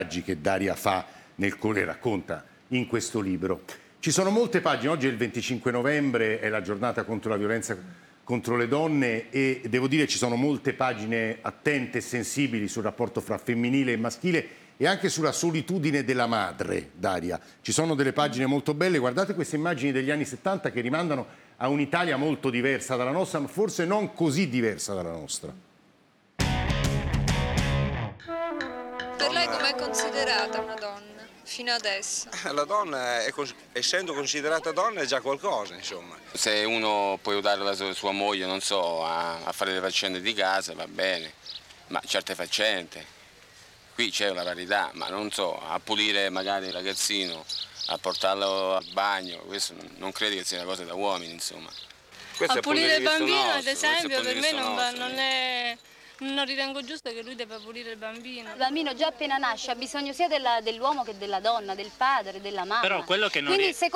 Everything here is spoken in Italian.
che Daria fa nel e racconta in questo libro. Ci sono molte pagine, oggi è il 25 novembre, è la giornata contro la violenza contro le donne e devo dire ci sono molte pagine attente e sensibili sul rapporto fra femminile e maschile e anche sulla solitudine della madre, Daria. Ci sono delle pagine molto belle, guardate queste immagini degli anni 70 che rimandano a un'Italia molto diversa dalla nostra, ma forse non così diversa dalla nostra. Per lei com'è considerata una donna fino adesso? La donna, essendo considerata donna, è già qualcosa, insomma. Se uno può aiutare sua moglie, non so, a fare le faccende di casa, va bene, ma certe faccende, qui c'è una varietà, ma non so, a pulire magari il ragazzino, a portarlo al bagno, questo non credo che sia una cosa da uomini, insomma. A pulire il bambino, ad esempio, per me non è... Non ritengo giusto che lui debba pulire il bambino. Il bambino già appena nasce ha bisogno sia dell'uomo che della donna, del padre, della mamma. Però quello che non